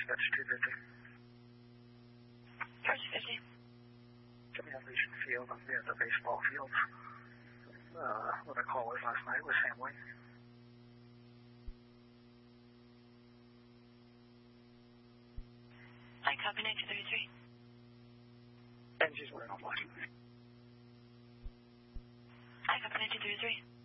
that's 250. First 50. Something on Legion Field, I'm near the baseball fields. What I call was last night with Sam Wing. I copy 1933. Benji's wearing on watching. I copy 1933.